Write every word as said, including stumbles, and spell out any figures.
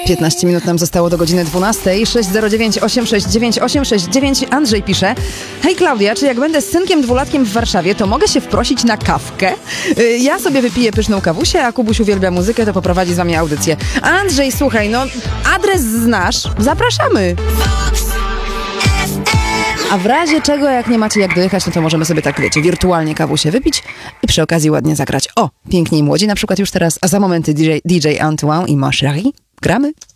piętnaście minut nam zostało do godziny dwunastej. sześć zero dziewięć osiem sześć dziewięć osiem sześć dziewięć. Andrzej pisze: hej Klaudia, czy jak będę z synkiem dwulatkiem w Warszawie, to mogę się wprosić na kawkę? Yy, ja sobie wypiję pyszną kawusię, a Kubuś uwielbia muzykę, to poprowadzi z wami audycję. Andrzej, słuchaj, no adres znasz, zapraszamy. A w razie czego, jak nie macie jak dojechać, no to możemy sobie tak, wiecie, wirtualnie kawusię wypić i przy okazji ładnie zagrać. O, Piękni i Młodzi na przykład już teraz, a za momenty D J, D J Antoine i Ma Chérie. Gramy?